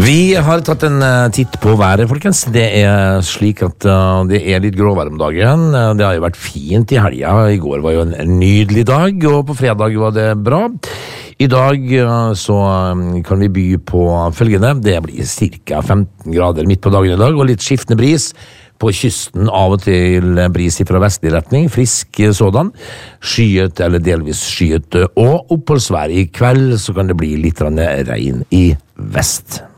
Vi har tatt en titt på været, folkens. Det slik at det litt gråvær om dagen. Det har jo vært fint i helga. I går var jo en nydelig dag, og på fredag var det bra. I dag så kan vi by på følgende. Det blir ca. 15 grader midt på dagen i dag, og litt skiftende bris. På kysten av og til bris fra vestlig retning, frisk sådan. Skyet eller delvis skyet, og oppholdsvær i kveld så kan det bli litt regn i vest.